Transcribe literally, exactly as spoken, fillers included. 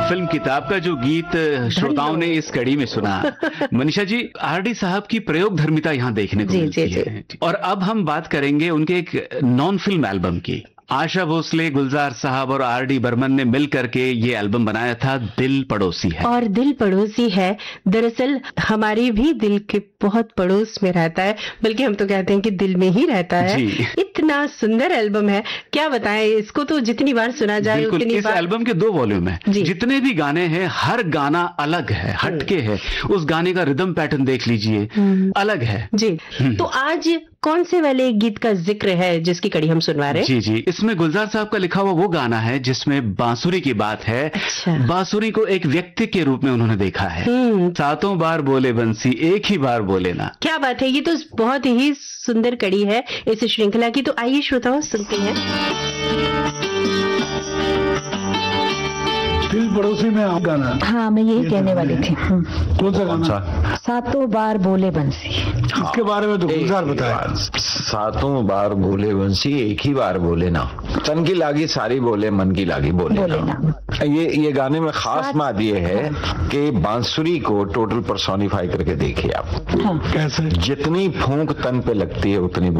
Film किताब का जो गीत श्रोताओं ने इस कड़ी में सुना, मनीषा जी, आर डी साहब की प्रयोग धर्मिता यहाँ देखने को जी, मिलती जी, है। और अब हम बात करेंगे उनके एक नॉन फिल्म एल्बम की। आशा भोसले, गुलजार साहब और आर डी बर्मन ने मिल करके ये एल्बम बनाया था, दिल पड़ोसी है। और दिल पड़ोसी है दरअसल हमारे भी दिल के बहुत पड़ोस में रहता है, बल्कि हम तो कहते हैं कि दिल में ही रहता है। इतना सुंदर एल्बम है, क्या बताएं, इसको तो जितनी बार सुना जाए उतनी इस बार। एल्बम के दो वॉल्यूम है, जितने भी गाने हैं हर गाना अलग है, हटके है। उस गाने का रिदम पैटर्न देख लीजिए, अलग है जी। तो आज कौन से वाले गीत का जिक्र है जिसकी कड़ी हम सुनवा रहे हैं? जी जी, इसमें गुलजार साहब का लिखा हुआ वो गाना है जिसमें बांसुरी की बात है। अच्छा। बांसुरी को एक व्यक्ति के रूप में उन्होंने देखा है। सातों बार बोले बंसी, एक ही बार बोले ना। क्या बात है, ये तो बहुत ही सुंदर कड़ी है इस श्रृंखला की। तो आइए श्रोताओं सुनते हैं। दिल पड़ोसी में आप गाना। हाँ, मैं यही कहने वाली थी। कौन सा गाना? सातों बार बोले बंसी। इसके बारे में तो गुलजार बताया। सातों बार बोले बंसी, एक ही बार बोले ना। तन की लागी सारी बोले, मन की लागी बोले, बोले ना, ना। ये ये गाने में खास बात ये है कि बांसुरी को टोटल पर्सोनिफाई करके देखिए आप। हाँ। कैसे? जितनी फूंक तन पे लगती है उतनी